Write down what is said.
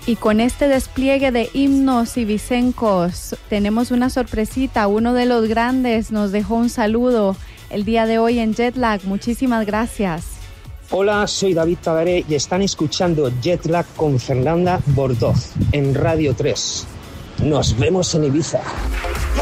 Y con este despliegue de himnos y vicencos, tenemos una sorpresita. Uno de los grandes nos dejó un saludo el día de hoy en Jetlag. Muchísimas gracias. Hola, soy David Tabaré y están escuchando Jetlag con Fernanda Bordoz en Radio 3. Nos vemos en Ibiza.